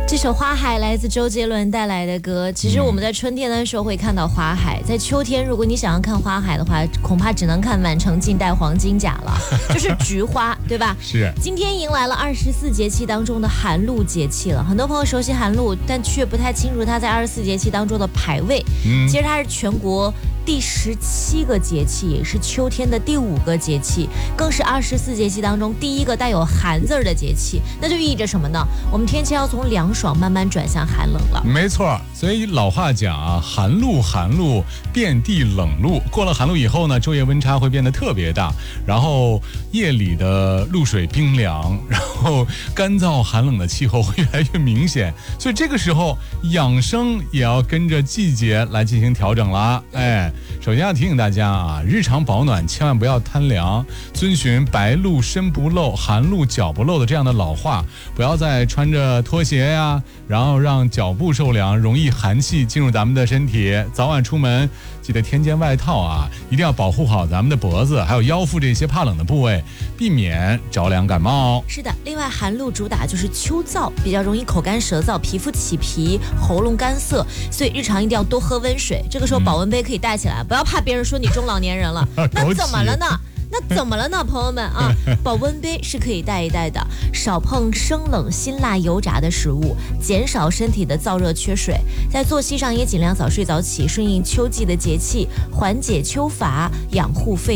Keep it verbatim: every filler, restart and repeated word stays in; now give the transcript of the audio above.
这首《花海》来自周杰伦带来的歌。其实我们在春天的时候会看到花海，在秋天，如果你想要看花海的话，恐怕只能看满城尽带黄金甲了，就是菊花，对吧？ 是。 今天迎来了二十四节气当中的寒露节气了，很多朋友熟悉寒露，但却不太清楚它在二十四节气当中的排位。嗯，其实它是全国第十七个节气，也是秋天的第五个节气，更是二十四节气当中第一个带有寒字的节气。那就意味着什么呢？我们天气要从凉爽慢慢转向寒冷了。 没错，所以老话讲啊，寒露寒露，遍地冷露。过了寒露以后呢，昼夜温差会变得特别大，然后夜里的露水冰凉，然后干燥寒冷的气候会越来越明显。所以这个时候养生也要跟着季节来进行调整啦。哎，首先要提醒大家啊，日常保暖千万不要贪凉，遵循白露身不露，寒露脚不露的这样的老话，不要再穿着拖鞋呀，然后让脚部受凉，容易寒气进入咱们的身体。早晚出门记得添件外套啊，一定要保护好咱们的脖子还有腰腹这些怕冷的部位，避免着凉感冒。 是的，另外寒露主打就是秋燥，比较容易口干舌燥，皮肤起皮，喉咙干涩，所以日常一定要多喝温水。这个时候保温杯可以带起来，不要怕别人说你中老年人了。那怎么了呢？那怎么了呢，朋友们啊？保温杯是可以带一带的，少碰生冷、辛辣、油炸的食物，减少身体的燥热缺水。在作息上也尽量早睡早起，顺应秋季的节气，缓解秋乏，养护肺。